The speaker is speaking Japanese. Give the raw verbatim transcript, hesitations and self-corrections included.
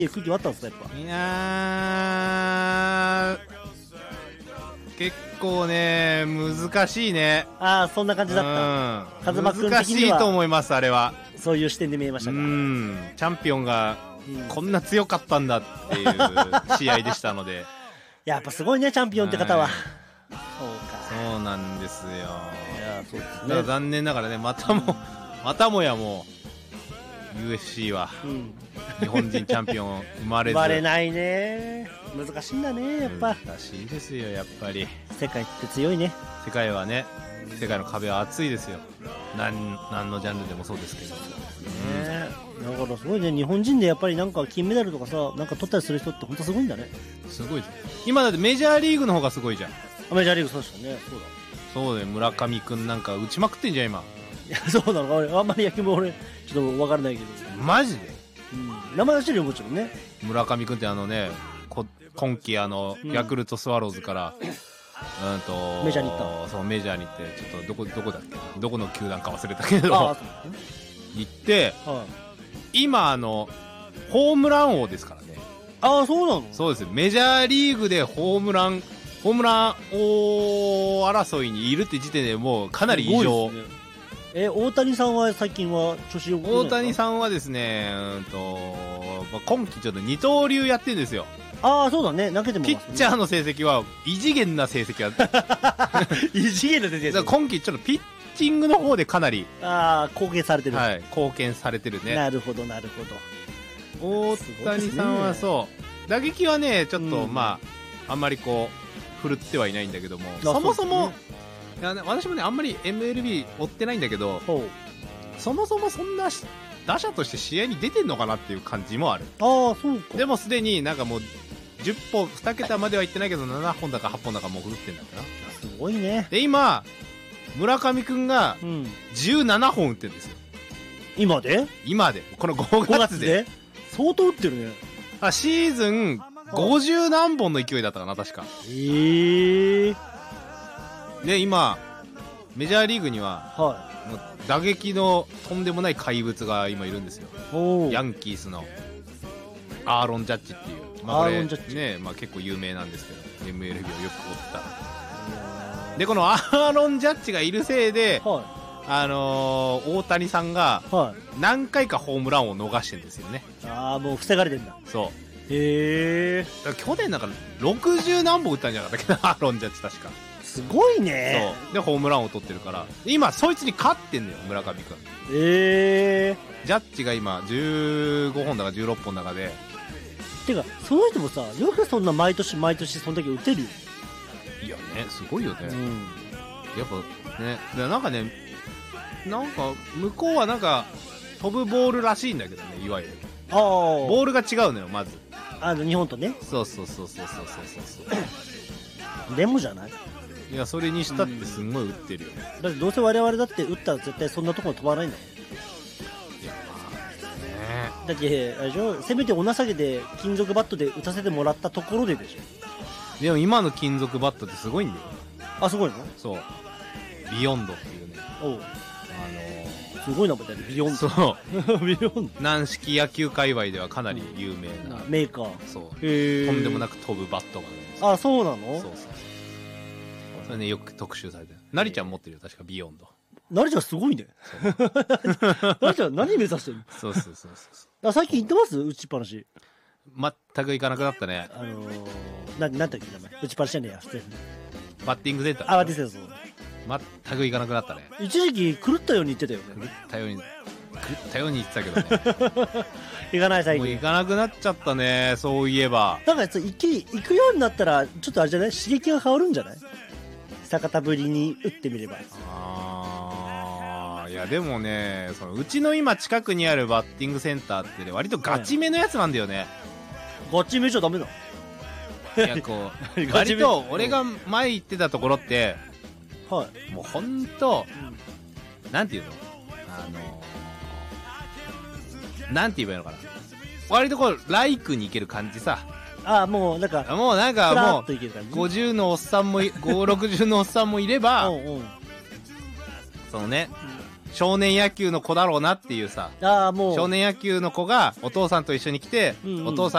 空気はあったんですかやっぱ。 いやー結構ね難しいね。 ああそんな感じだった。風間君的には難しいと思います。あれはそういう視点で見えましたか。 うんチャンピオンがこんな強かったんだっていう試合でしたのでやっぱすごいねチャンピオンって方は、はい、そうかそうなんですよ。いやそうですね。 だから残念ながらねまたもまたもやもう ユーエフシー は日本人チャンピオン生まれず生まれないね。難しいんだねやっぱ。 難しいですよやっぱり。 世界って強いね。 世界はね世界の壁は厚いですよ。何何のジャンルでもそうですけどね。 だからすごいね日本人でやっぱりなんか金メダルとかさなんか取ったりする人って本当すごいんだね。 すごいです今だってメジャーリーグの方がすごいじゃん。 メジャーリーグそうですよね。そうだそうだよ村上くんなんか打ちまくってんじゃん今。 いやそうなの俺あんまり野球も俺ちょっと分からないけど。 マジで、 うん、名前は知ってるよもちろんね。 村上くんってあのねこ今季あの、うん、ヤクルトスワローズからうんとメジャーに行ったそうメジャーに行ってちょっとどこどこだっけどこの球団か忘れたけどあ行って、はい、今あのホームラン王ですからね。 ああそうなの。 そうですメジャーリーグでホームランホームラン王争いにいるって時点でもうかなり異常。 ね、え大谷さんは最近は調子よくない大谷さんはですねうんと、まあ、今季ちょっと二刀流やってるんですよ。 ああそうだね投げても、ね、 ピッチャーの成績は異次元な成績は異次元な成績今季ちょっとピッチングの方でかなりあ貢献されてる、 はい、貢献されてるね。 なるほどなるほど。大谷さんはそう、打撃はねちょっと、うん、まああんまりこう振るってはいないんだけども、そもそも、ね、いや、ね、私もねあんまり エムエルビー 追ってないんだけど、そもそもそんな打者として試合に出てんのかなっていう感じもある。 ああそうか。 でもすでになんかもうじゅっぽんに桁まではいってないけどななほんだかはっぽんだかもう打ってんだってな。 すごいね。 で今村上くんがじゅうななほん打ってるんですよ、 うん、今で今でこのごがつで相当打ってるね。 あシーズンごじゅう何本の勢いだったかな確か。 えー、 で今メジャーリーグには、はい、もう打撃のとんでもない怪物が今いるんですよ。ヤンキースのアーロン・ジャッジっていう、まあ、これアーロン・ジャッジね、まあ、結構有名なんですけど エムエルビー をよく追ったでこのアーロン・ジャッジがいるせいで、はい、あのー、大谷さんが何回かホームランを逃してるんですよね。 ああもう防がれてんだ。 そうへえ。 去年なんかろくじゅう何本打ったんじゃなかったっけなアーロン・ジャッジ確か。 すごいね。 そうでホームランを取ってるから今そいつに勝ってんのよ村上君。 へえ。 ジャッジが今じゅうごほんだかじゅうろっぽんだかで。 てかその人もさよくそんな毎年毎年そんだけ打てるよ。 いやねすごいよね、うん、やっぱねでなんかねなんか向こうはなんか飛ぶボールらしいんだけどねいわゆるあボールが違うのよまず。 あの日本とね。 そうそうそうそうそうそうそうでもじゃない。 いやそれにしたってすんごい打ってるよね、 うん、だってどうせ我々だって打ったら絶対そんなところ飛ばないんだもん。 いやまあねだってあれでしょせめてお情けで金属バットで打たせてもらったところででしょ。 でも今の金属バットってすごいんだよ。 あすごいの。 そうビヨンドっていうねおうあのー、すごい名前だねビヨンド。 そうビヨンド軟式野球界隈ではかなり有名な、 うん、メーカー。 そうへとんでもなく飛ぶバットがあるんです。 あそうなの。 そうそうそれねよく特集されてる。なりちゃん持ってるよ確かビヨンド。 なりちゃんすごいね。なりちゃん何目指してるの。 そうそうそうそうあ最近行ってます打ちっぱなし。 全く行かなくなったね。 あのー、ななんだっけ名前打ちっぱなしじゃねえや普通にバッティングセンター。 あバッティングセンター全く行かなくなったね。 一時期狂ったように言ってたよね。 狂ったように狂ったように言ってたけどね行かない最近。 もう行かなくなっちゃったねそういえば。 なんか行き行くようになったらちょっとあれじゃない刺激が変わるんじゃない久方ぶりに打ってみれば。 あーいやでもねそのうちの今近くにあるバッティングセンターって、ね、割とガチめのやつなんだよね、 はい、ガチめじゃダメだ。 いやこう割と俺が前行ってたところって、 はい、 もうほんと、うん、なんていうのあのなんて言えばいいのかな割とこうライクに行ける感じさ。 ああもうなんかもうなんかもうごじゅうのおっさんもごじゅうろくじゅうのおっさんもいればうん、うん、そのね、 少年野球の子だろうなっていうさ、 ああ、もう。 少年野球の子がお父さんと一緒に来て、うんうん、お父さ